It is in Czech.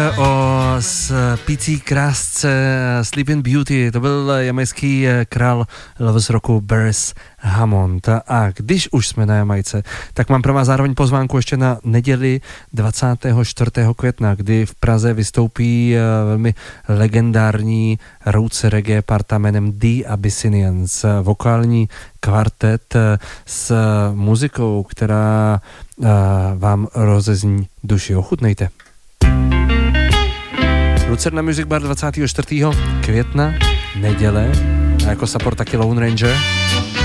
o spící krásce Sleeping Beauty. To byl jamajský král z roku Beres Hammond. A když už jsme na Jamajce, tak mám pro vás zároveň pozvánku ještě na neděli 24. května, kdy v Praze vystoupí velmi legendární roots reggae parta jménem The Abyssinians. Vokální kvartet s muzikou, která vám rozezní duši. Ochutnejte. Lucerna Music Bar 24. května, neděle, a jako support taky Lone Ranger.